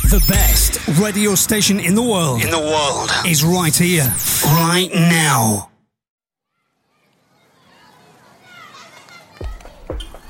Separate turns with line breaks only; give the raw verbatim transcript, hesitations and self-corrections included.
The best radio station in the world.
In the world.
Is right here, right now.